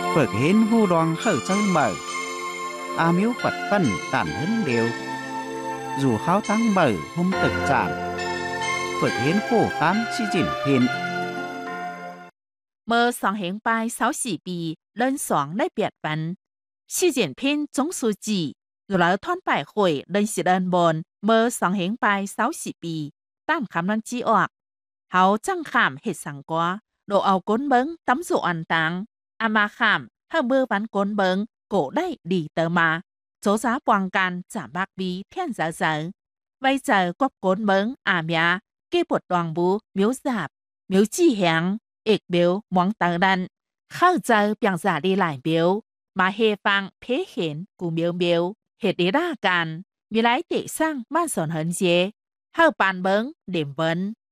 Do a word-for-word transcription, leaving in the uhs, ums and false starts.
Phật hến vu đoan khởi chơi mở A miếu Phật phân tản hấn đều Dù kháo tăng mở hôm thực tràn Phật hến khổ khám chi chỉnh thiên เมื่อสองเหงไปสาวสี่ปีเล่นสองได้เปียดวันซีเจียนพินจงสูจีอยู่แล้วท่อนป่ายข่อยเล่นสิเดินบนเมื่อสองเหงไปสาวสี่ปีตามคำนันจีออกเขาจังขามเห็ดสังกัวโดเอาก้นเบิงตำสุอันตังอามาขามถ้าเมื่อวันก้นเบิงโกได้ดีเตอมาโจจ้าปวงกันจะบักบีเทียนเจอเจอไว้เจอกบก้นเบิงอาเมียเก็บปวดดวงบูมิวจับมิวจี้แหงเอกเบลมองตาดันเข้าเจอเปียงจ่าดีหลายเบลมาเฮฟังเพเห็นกูเบลเบลเหตุดีร่ากันมีหลายเตะสร้างบ้านสอนเหินเจเฮาปานเบิงเด่มเบิ้น